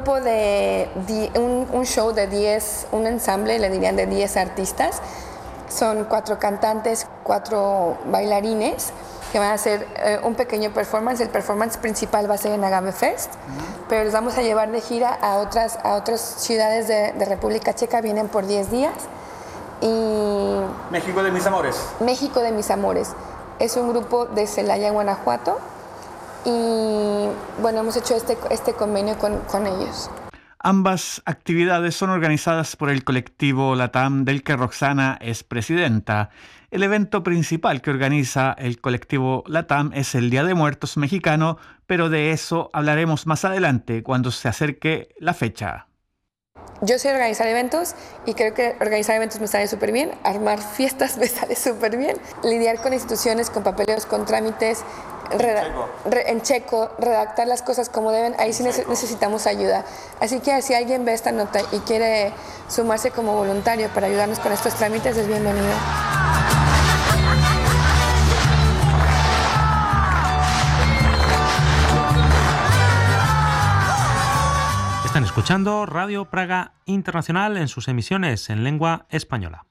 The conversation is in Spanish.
grupo un show de 10, un ensamble, le dirían, de 10 artistas. Son 4 cantantes, 4 bailarines que van a hacer un pequeño performance. El performance principal va a ser en Agave Fest, pero los vamos a llevar de gira a otras ciudades de República Checa. Vienen por 10 días. Y México de mis amores. México de mis amores. Es un grupo de Celaya, Guanajuato. Y bueno, hemos hecho este convenio con ellos. Ambas actividades son organizadas por el colectivo LATAM, del que Roxana es presidenta. El evento principal que organiza el colectivo LATAM es el Día de Muertos mexicano, pero de eso hablaremos más adelante, cuando se acerque la fecha. Yo sé organizar eventos y creo que organizar eventos me sale súper bien, armar fiestas me sale súper bien, lidiar con instituciones, con papeleos, con trámites, en checo, redactar las cosas como deben, ahí sí necesitamos ayuda. Así que si alguien ve esta nota y quiere sumarse como voluntario para ayudarnos con estos trámites, es bienvenido. Están escuchando Radio Praga Internacional en sus emisiones en lengua española.